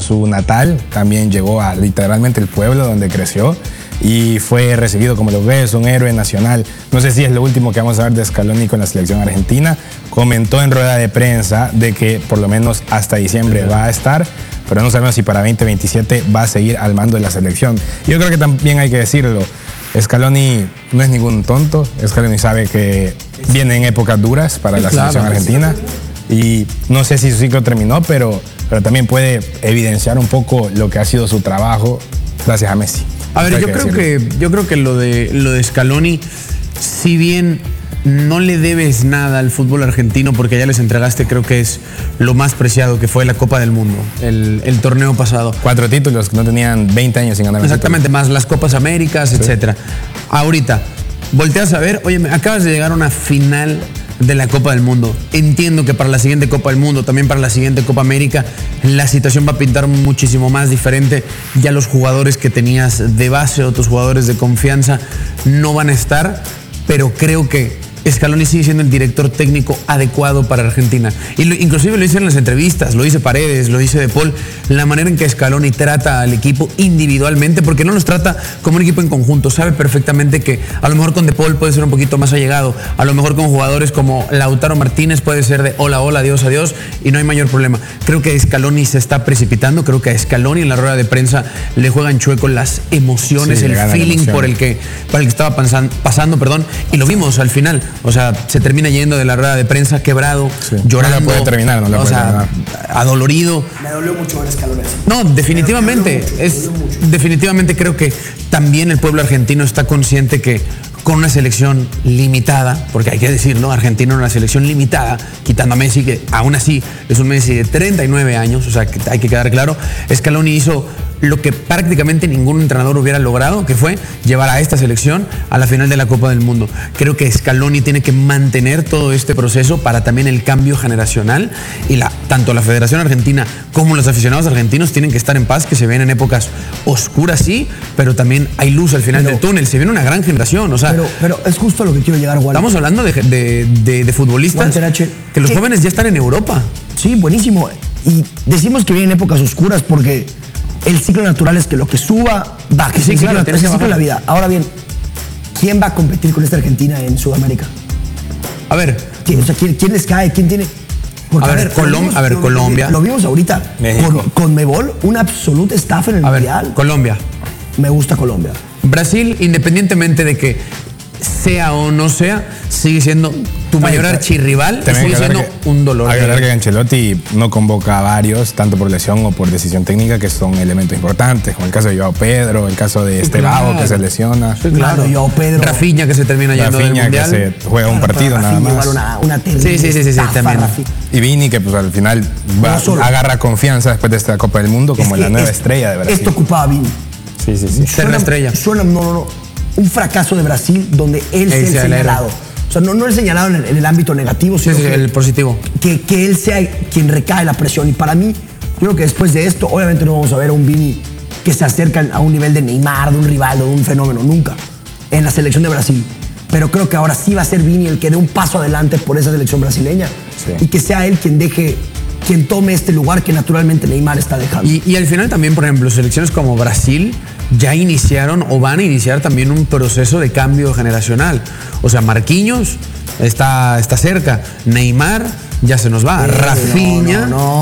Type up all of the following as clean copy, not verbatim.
su natal, también llegó a literalmente el pueblo donde creció y fue recibido como lo que es un héroe nacional. No sé si es lo último que vamos a ver de Scaloni con la selección argentina. Comentó en rueda de prensa de que por lo menos hasta diciembre va a estar, pero no sabemos si para 2027 va a seguir al mando de la selección. Yo creo que también hay que decirlo, Scaloni no es ningún tonto. Scaloni sabe que vienen épocas duras para la selección argentina y no sé si su ciclo terminó, pero también puede evidenciar un poco lo que ha sido su trabajo gracias a Messi. A ver, yo creo que lo de Scaloni, si bien no le debes nada al fútbol argentino porque ya les entregaste, creo que es lo más preciado, que fue la Copa del Mundo, el torneo pasado. 4 títulos, no tenían 20 años sin ganar. Exactamente, más las Copas Américas, etcétera. Ahorita, volteas a ver, oye, acabas de llegar a una final de la Copa del Mundo. Entiendo que para la siguiente Copa del Mundo, también para la siguiente Copa América, la situación va a pintar muchísimo más diferente. Ya los jugadores que tenías de base, otros jugadores de confianza, no van a estar, pero creo que Scaloni sigue siendo el director técnico adecuado para Argentina. Inclusive lo dice en las entrevistas, lo dice Paredes, lo dice De Paul, la manera en que Scaloni trata al equipo individualmente, porque no los trata como un equipo en conjunto. Sabe perfectamente que a lo mejor con De Paul puede ser un poquito más allegado, a lo mejor con jugadores como Lautaro Martínez puede ser de hola, hola, adiós, adiós, y no hay mayor problema. Creo que Scaloni se está precipitando, creo que a Scaloni en la rueda de prensa le juegan chueco las emociones, el feeling por el que estaba pasando, y lo vimos al final. O sea, se termina yendo de la rueda de prensa quebrado, llorando. No la puede terminar, no la puede terminar. Adolorido. Me dolió mucho ver Scaloni. No, definitivamente. Definitivamente creo que también el pueblo argentino está consciente que con una selección limitada, porque hay que decirlo, Argentina es una selección limitada, quitando a Messi, que aún así es un Messi de 39 años, o sea, que hay que quedar claro, Scaloni hizo lo que prácticamente ningún entrenador hubiera logrado, que fue llevar a esta selección a la final de la Copa del Mundo. Creo que Scaloni tiene que mantener todo este proceso para también el cambio generacional, y tanto la Federación Argentina como los aficionados argentinos tienen que estar en paz, que se vienen épocas oscuras, sí, pero también hay luz al final del túnel, se viene una gran generación, o sea... Pero es justo lo que quiero llegar, Juan. Estamos hablando de futbolistas que los jóvenes ya están en Europa. Sí, buenísimo. Y decimos que vienen épocas oscuras porque el ciclo natural es que lo que suba, baja. Sí, claro, es el ciclo de la vida. Ahora bien, ¿quién va a competir con esta Argentina en Sudamérica? A ver. ¿Quién les cae? ¿Quién tiene...? Porque, Colombia. Lo vimos ahorita. Con Mebol, una absoluta estafa en el Mundial. Colombia. Me gusta Colombia. Brasil, independientemente de que sea o no sea, sigue siendo tu mayor archirrival, sigue siendo un dolor. Hay que hablar que Ancelotti no convoca a varios, tanto por lesión o por decisión técnica, que son elementos importantes, como el caso de Joao Pedro, el caso de Estevao, que se lesiona. Sí, claro. Joao Pedro. Rafinha, que se termina yendo del Mundial. Que se juega un partido nada más. Una sí, también. Y Vini, que pues al final agarra confianza después de esta Copa del Mundo como la nueva estrella de Brasil. Esto ocupaba Vini. Sí. Ser la estrella. Un fracaso de Brasil donde él sea el señalado. O sea, no el señalado en el ámbito negativo, sino el positivo. Que él sea quien recae la presión. Y para mí, yo creo que después de esto, obviamente no vamos a ver a un Vini que se acerca a un nivel de Neymar, de un Rivaldo, de un fenómeno, nunca, en la selección de Brasil. Pero creo que ahora sí va a ser Vini el que dé un paso adelante por esa selección brasileña. Sí. Y que sea él quien tome este lugar que naturalmente Neymar está dejando. Y al final también, por ejemplo, selecciones como Brasil ya iniciaron o van a iniciar también un proceso de cambio generacional. O sea, Marquinhos está cerca, Neymar ya se nos va, Rafinha.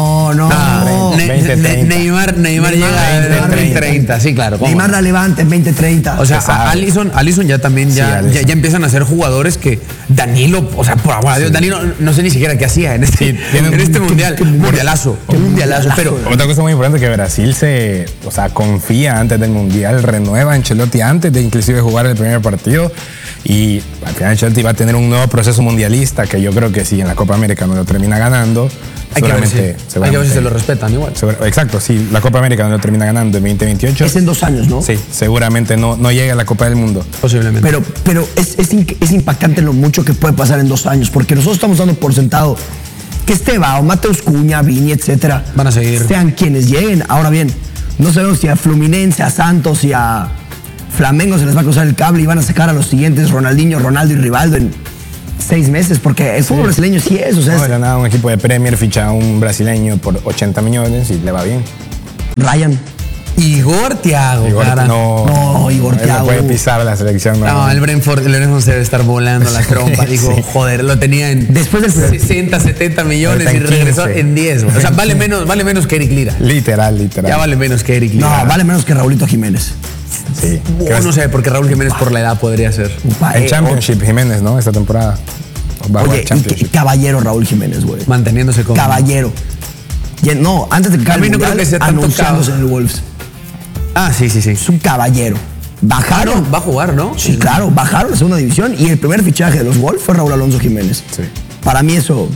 Neymar llega en 2030, sí, claro. Neymar la levanta en 2030. O sea, Alisson ya también ya empiezan a ser jugadores que Danilo, o sea, por amor a Dios, Danilo no sé ni siquiera qué hacía en este mundial. Mundialazo. Pero otra cosa muy importante que Brasil confía antes del mundial, renueva a Ancelotti antes de inclusive jugar el primer partido. Y al final Ancelotti va a tener un nuevo proceso mundialista que yo creo que si en la Copa América no lo termina ganando, hay que ver si se lo respetan igual. Exacto, si la Copa América no lo termina ganando en 2028. Es en 2 años, ¿no? Sí, seguramente no llega a la Copa del Mundo. Posiblemente. Pero es impactante lo mucho que puede pasar en 2 años, porque nosotros estamos dando por sentado que Estevao, Mateus Cunha, Vini, etcétera, van a seguir. Sean quienes lleguen. Ahora bien, no sabemos si a Fluminense, a Santos y a Flamengo se les va a cruzar el cable y van a sacar a los siguientes Ronaldinho, Ronaldo y Rivaldo en 6 meses, porque el fútbol brasileño sí es. O sea, de nada, un equipo de Premier ficha a un brasileño por 80 millones y le va bien. Ryan. Igor Thiago, cara. No, Igor él no Thiago. puede pisar la selección. No, el Brentford se debe estar volando la trompa. Dijo, Sí. joder, lo tenía en Después del 60, 70 millones y Ahorita en regresó 15. en 10. O sea, vale menos que Eric Lira. Literal. Ya vale menos que Eric Lira. No, vale menos que Raulito Jiménez. Sí. No sé, porque Raúl Jiménez por la edad podría ser. En Championship Jiménez, ¿no? Esta temporada. Va a Oye, jugar y Championship. caballero Raúl Jiménez, güey. Manteniéndose como. Caballero. No, antes de que A mí acabe el no creo mundial, que sea tanto anunciándose en el Wolves. Ah, sí. Es un caballero. Bajaron. Va a jugar, ¿no? Sí, claro, bajaron a segunda división y el primer fichaje de los Wolves fue Raúl Alonso Jiménez. Sí. Para mí eso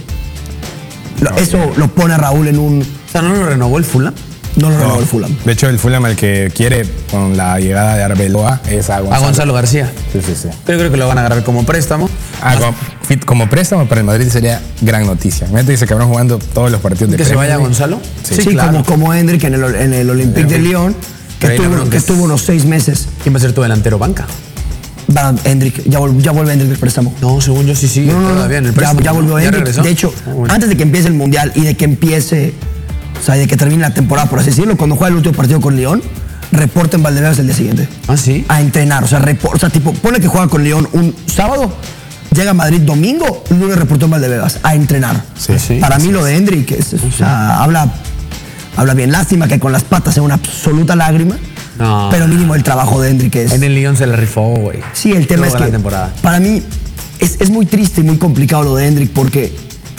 lo pone a Raúl en un... O sea, ¿no lo renovó el Fulham? No lo renovó el Fulham. De hecho, el Fulham el que quiere con la llegada de Arbeloa es a Gonzalo. A Gonzalo García. Sí. Pero yo creo que lo van a agarrar como préstamo. Como préstamo para el Madrid sería gran noticia. Imagínate que se acabaron jugando todos los partidos de Que se Premier vaya League. Gonzalo. Sí, claro. como Hendrik en el Olympique de Lyon, Pero ahí la bronca que es- estuvo unos 6 meses. ¿Quién va a ser tu delantero? Banca. Hendrik, ya vuelve Hendrik del préstamo. No, según yo sí. No, todavía en el ya, préstamo. ya volvió Hendrik. regresó. De hecho, Ah, bueno. antes de que empiece el Mundial y de que empiece, o sea, de que termine la temporada, por así decirlo, cuando juega el último partido con Lyon, reporta en Valdebebas el día siguiente. Ah, sí. A entrenar, o sea, tipo, pone que juega con León un sábado, llega a Madrid domingo, el lunes reportó en Valdebebas a entrenar. Sí. Para mí lo de Hendrik o sea, habla bien. Lástima que con las patas sea una absoluta lágrima, No. pero mínimo el trabajo de Hendrik es... En el Lyon se le rifó, güey. Sí, el tema es Toda que la temporada. para mí es muy triste y muy complicado lo de Hendrik porque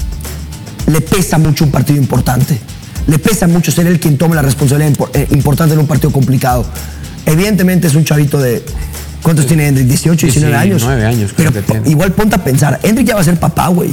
le pesa mucho un partido importante. Le pesa mucho ser él quien tome la responsabilidad importante en un partido complicado. Evidentemente es un chavito de... ¿Cuántos tiene Hendrik? 18, 19 años. 19 años Pero creo que tiene. igual ponte a pensar, Hendrik ya va a ser papá, güey.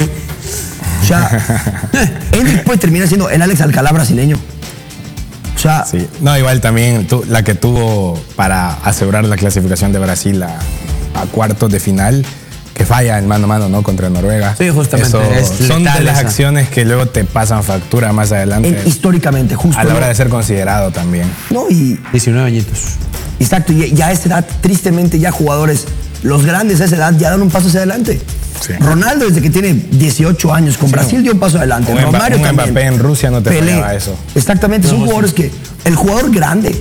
O sea, Hendrik puede terminar siendo el Alex Alcalá brasileño. O sea, Sí. No, igual también la que tuvo para asegurar la clasificación de Brasil a cuartos de final, que falla el mano a mano, ¿no? Contra Noruega. Sí, justamente, Eso es son de letal las esa. acciones que luego te pasan factura más adelante. históricamente, justo. a la hora ¿no? de ser considerado también. No, y 19 añitos. exacto, y ya a esa edad, tristemente, ya jugadores, los grandes a esa edad, ya dan un paso hacia adelante. Sí. Ronaldo, desde que tiene 18 años, con Brasil dio un paso adelante. Un Romario un también. Mbappé en Rusia no te Pelé. fallaba eso. Exactamente, son jugadores que el jugador grande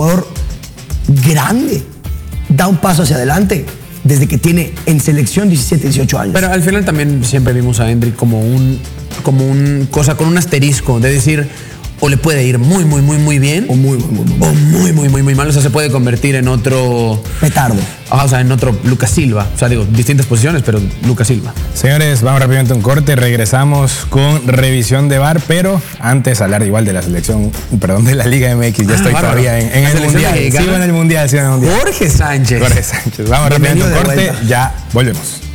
da un paso hacia adelante desde que tiene en selección 17, 18 años. Pero al final también siempre vimos a Hendrik como un cosa con un asterisco de decir o le puede ir muy bien o muy o muy mal, o sea, se puede convertir en otro petardo. o sea, en otro Lucas Silva, o sea, digo, distintas posiciones, pero Lucas Silva. Señores, vamos rápidamente a un corte, regresamos con revisión de VAR, pero antes hablar igual de la selección, perdón, de la Liga MX, ya estoy bárbaro. todavía en La el selección Mundial, mexicana. sigo en el Mundial. Jorge Sánchez. Jorge Sánchez, vamos rápidamente a un Bienvenido de corte, vuelta. ya volvemos.